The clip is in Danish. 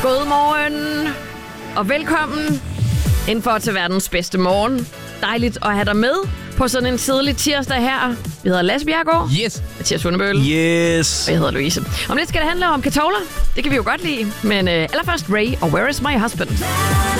Godmorgen og velkommen indenfor til verdens bedste morgen. Dejligt at have dig med på sådan en tidlig tirsdag her. Vi hedder Lasse Bjerregaard. Yes. Mathias Hundebøl. Yes. Og jeg hedder Louise. Om lidt skal det handle om kartofler. Det kan vi jo godt lide. Men allerførst Ray og Where is my husband?